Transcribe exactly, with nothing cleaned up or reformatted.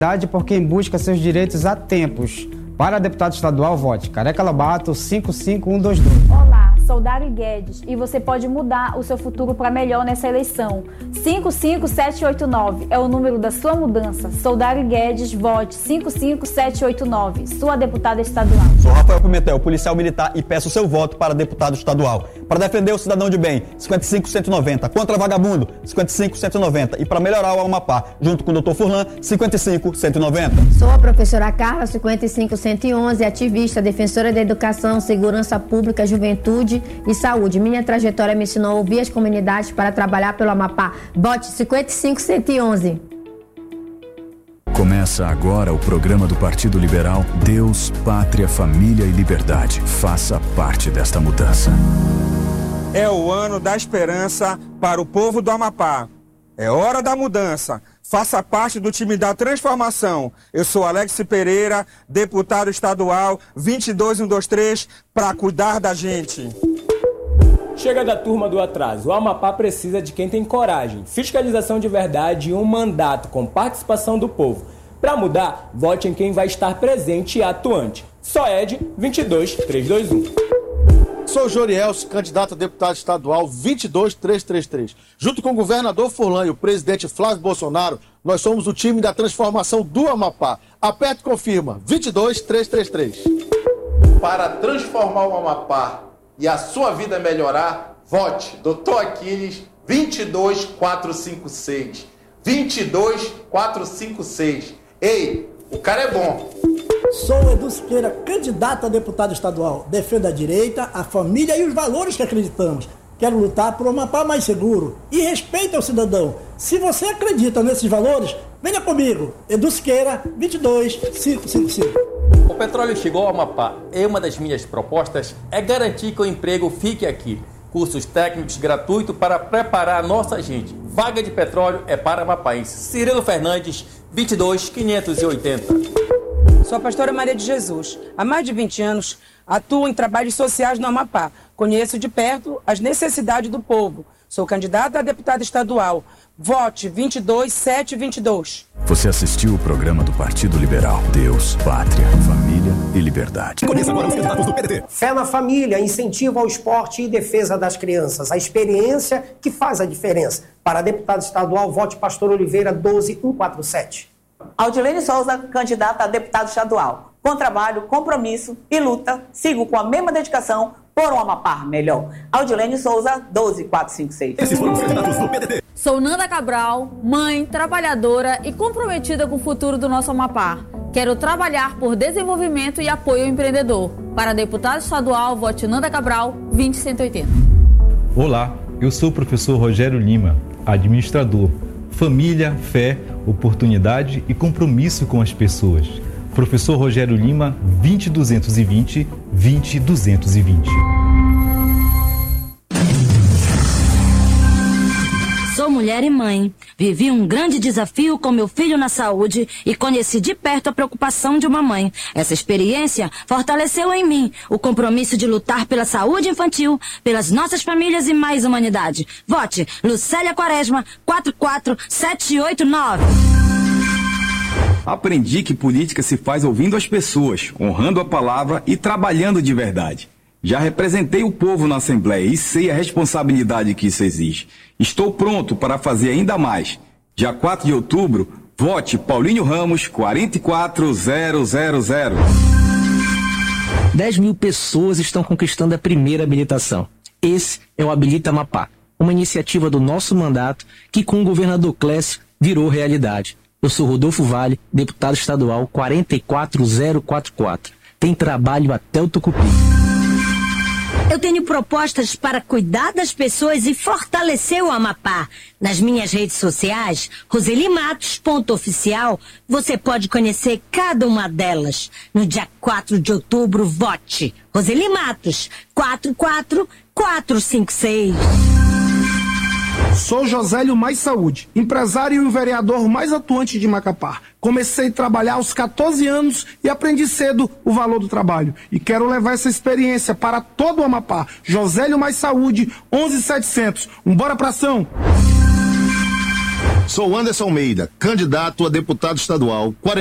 Por quem busca seus direitos há tempos. Para deputado estadual, vote Careca Lobato cinco cinco um dois dois. Olá, sou Dari Guedes e você pode mudar o seu futuro para melhor nessa eleição. cinco cinco sete oito nove é o número da sua mudança. Sou Dari Guedes, vote cinco cinco sete oito nove, sua deputada estadual. Sou Rafael Pimentel, policial militar, e peço seu voto para deputado estadual. Para defender o cidadão de bem, cinquenta e cinco cento e noventa. Contra vagabundo, cinquenta e cinco cento e noventa. E para melhorar o Amapá, junto com o doutor Furlan, cinquenta e cinco cento e noventa. Sou a professora Carla, cinquenta e cinco cento e onze, ativista, defensora da educação, segurança pública, juventude e saúde. Minha trajetória me ensinou a ouvir as comunidades para trabalhar pelo Amapá. Bote cinquenta e cinco cento e onze. Começa agora o programa do Partido Liberal Deus, Pátria, Família e Liberdade. Faça parte desta mudança. É o ano da esperança para o povo do Amapá. É hora da mudança. Faça parte do time da transformação. Eu sou Alex Pereira, deputado estadual vinte e dois um dois três, para cuidar da gente. Chega da turma do atraso. O Amapá precisa de quem tem coragem, fiscalização de verdade e um mandato com participação do povo. Para mudar, vote em quem vai estar presente e atuante. Só Ed vinte e dois três dois um. Sou Jorielso, candidato a deputado estadual vinte e dois três três três. Junto com o governador Furlan e o presidente Flávio Bolsonaro, nós somos o time da transformação do Amapá. Aperte e confirma, vinte e dois três três três. Para transformar o Amapá e a sua vida melhorar, vote doutor Aquiles vinte e dois quatro cinco seis. vinte e dois quatro cinco seis. Ei, o cara é bom. Sou Edu Siqueira, candidato a deputado estadual. Defendo a direita, a família e os valores que acreditamos. Quero lutar por um Amapá mais seguro e respeito ao cidadão. Se você acredita nesses valores, venha comigo. Edu Siqueira, vinte e dois cinco cinco cinco. O petróleo chegou ao Amapá e uma das minhas propostas é garantir que o emprego fique aqui. Cursos técnicos gratuitos para preparar a nossa gente. Vaga de petróleo é para amapaense. Cirilo Fernandes, vinte e dois quinhentos e oitenta. Sou a pastora Maria de Jesus. Há mais de vinte anos, atuo em trabalhos sociais no Amapá. Conheço de perto as necessidades do povo. Sou candidata a deputada estadual. Vote vinte e dois sete vinte e dois. Você assistiu o programa do Partido Liberal Deus, Pátria, Família e Liberdade. Conheça agora os candidatos do P D T. Fé na família, incentivo ao esporte e defesa das crianças. A experiência que faz a diferença. Para deputado estadual, vote Pastor Oliveira doze um quatro sete. Audilene Souza, candidata a deputado estadual. Com trabalho, compromisso e luta, sigo com a mesma dedicação por um Amapá melhor. Audilene Souza, doze quatro cinco seis. Esses foram os candidatos do P D T. Sou Nanda Cabral, mãe, trabalhadora e comprometida com o futuro do nosso Amapá. Quero trabalhar por desenvolvimento e apoio ao empreendedor. Para deputado estadual, vote Nanda Cabral, vinte cento e oitenta. Olá, eu sou o professor Rogério Lima, administrador. Família, fé, oportunidade e compromisso com as pessoas. Professor Rogério Lima, vinte duzentos e vinte, vinte duzentos e vinte. Sou mulher e mãe. Vivi um grande desafio com meu filho na saúde e conheci de perto a preocupação de uma mãe. Essa experiência fortaleceu em mim o compromisso de lutar pela saúde infantil, pelas nossas famílias e mais humanidade. Vote Lucélia Quaresma, quatro quatro sete oito nove. Aprendi que política se faz ouvindo as pessoas, honrando a palavra e trabalhando de verdade. Já representei o povo na Assembleia e sei a responsabilidade que isso exige. Estou pronto para fazer ainda mais. Dia quatro de outubro, vote Paulinho Ramos, quatro quatro zero zero zero. dez mil pessoas estão conquistando a primeira habilitação. Esse é o Habilita Amapá, uma iniciativa do nosso mandato que com o governador Clécio virou realidade. Eu sou Rodolfo Vale, deputado estadual quatro quatro zero quatro quatro. Tem trabalho até o Tucupi. Eu tenho propostas para cuidar das pessoas e fortalecer o Amapá. Nas minhas redes sociais, Roseli Matos ponto oficial, você pode conhecer cada uma delas. No dia quatro de outubro, vote Roseli Matos, quatro quatro quatro cinco seis. Sou Josélio Mais Saúde, empresário e o vereador mais atuante de Macapá. Comecei a trabalhar aos quatorze anos e aprendi cedo o valor do trabalho. E quero levar essa experiência para todo o Amapá. Josélio Mais Saúde, onze mil e setecentos. Vambora pra ação! Sou Anderson Almeida, candidato a deputado estadual.